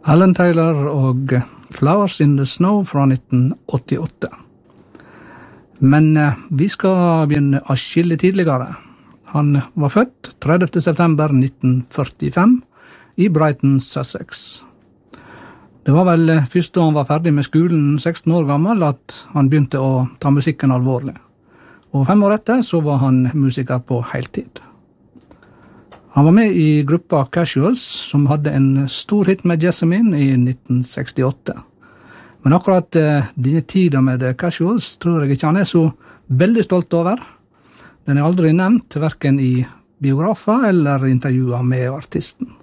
Alan Taylor og Flowers in the Snow fra 1988. Men vi skal begynne atskillig tidligere. Han var født 30. september 1945 i Brighton, Sussex. Det var vel først da han var ferdig med skolen 16 år gammel at han begynte å ta musikken alvorlig. Og 5 år etter så var han musiker på heltid. Han var med i gruppa Casuals, som hadde en stor hit med Jessamine i 1968. Men akkurat denne tida med The Casuals tror jeg ikke han er så veldig stolt over. Den er aldri nevnt, hverken i biografer eller intervjuer med artisten.